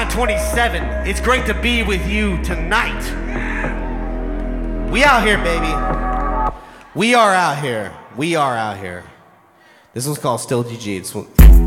Line 27. It's great to be with you tonight. We out here, baby. We are out here. We are out here. This one's called Still GG. It's